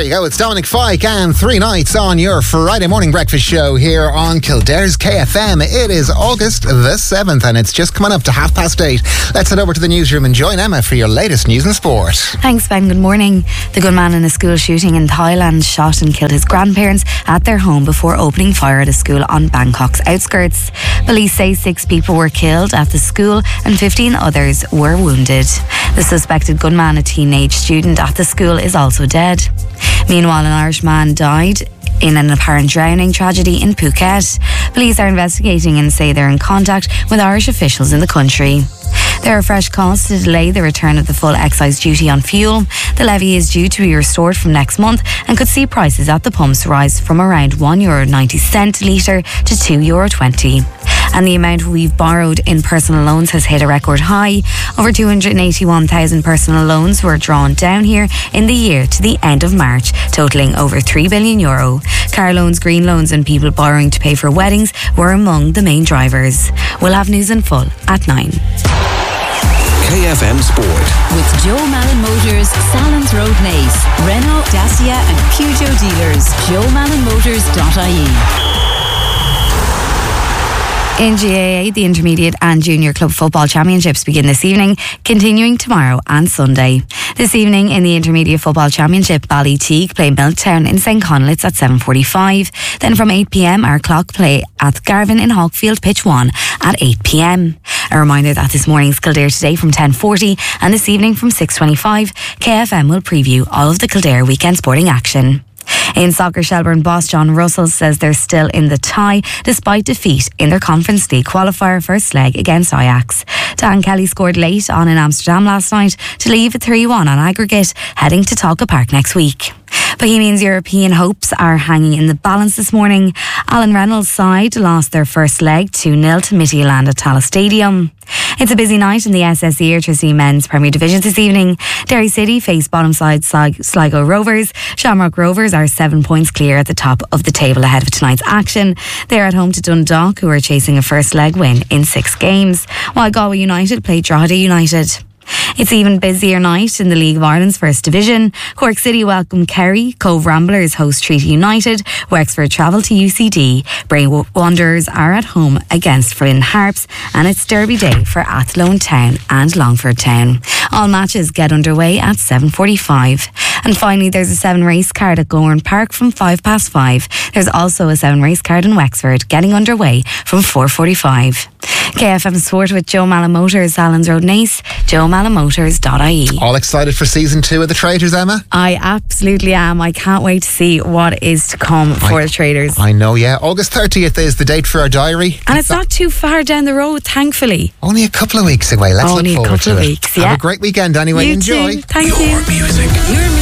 you go. It's Dominic Fike and 3 Nights on your Friday morning breakfast show here on Kildare's KFM. It is August the 7th and it's just coming up to 8:30. Let's head over to the newsroom and join Emma for your latest news and sport. Thanks, Ben. Good morning. The gunman in a school shooting in Thailand shot and killed his grandparents at their home before opening fire at a school on Bangkok's outskirts. Police say 6 people were killed at the school and 15 others were wounded. The suspected gunman, a teenage student at the school, is also dead. Meanwhile, an Irish man died in an apparent drowning tragedy in Phuket. Police are investigating and say they're in contact with Irish officials in the country. There are fresh calls to delay the return of the full excise duty on fuel. The levy is due to be restored from next month and could see prices at the pumps rise from around €1.90 a litre to €2.20. And the amount we've borrowed in personal loans has hit a record high. Over 281,000 personal loans were drawn down here in the year to the end of March, totalling over €3 billion. Car loans, green loans and people borrowing to pay for weddings were among the main drivers. We'll have news in full at 9. KFM Sport. With Joe Malin Motors, Salons Road Naas, Renault, Dacia and Peugeot dealers. JoeMalinMotors.ie. In GAA, the Intermediate and Junior Club Football Championships begin this evening, continuing tomorrow and Sunday. This evening in the Intermediate Football Championship, Ballyteague play Milktown in St Conleth's at 7:45. Then from 8pm, our clock play at Garvin in Hawkfield Pitch 1 at 8pm. A reminder that this morning's Kildare Today from 10:40 and this evening from 6:25, KFM will preview all of the Kildare weekend sporting action. In soccer, Shelbourne boss John Russell says they're still in the tie despite defeat in their Conference League qualifier first leg against Ajax. Dan Kelly scored late on in Amsterdam last night to leave a 3-1 on aggregate, heading to Talca Park next week. Bohemians' European hopes are hanging in the balance this morning. Alan Reynolds' side lost their first leg 2-0 to Midtjylland at Tallaght Stadium. It's a busy night in the SSE Airtricity Men's Premier Division this evening. Derry City face bottom side Sligo Rovers. Shamrock Rovers are 7 points clear at the top of the table ahead of tonight's action. They're at home to Dundalk, who are chasing a first leg win in 6 games, while Galway United play Drogheda United. It's even busier night in the League of Ireland's First Division. Cork City welcome Kerry, Cove Ramblers host Treaty United, Wexford travel to UCD, Bray Wanderers are at home against Flynn Harps, and it's Derby Day for Athlone Town and Longford Town. All matches get underway at 7:45. And finally, there's a 7 race card at Gowran Park from 5:05. There's also a 7 race card in Wexford getting underway from 4:45. KFM Sport with Joe Malin Motors, Salons Road Naas, JoeMalinMotors.ie. All excited for season 2 of The Traders, Emma? I absolutely am. I can't wait to see what is to come for The Traders. I know, yeah. August 30th is the date for our diary. And it's not too far down the road, thankfully. Only a couple of weeks away. Let's look forward to it. Only a couple of weeks, yeah. Have a great weekend anyway. You Enjoy. too. Thank you. Your music.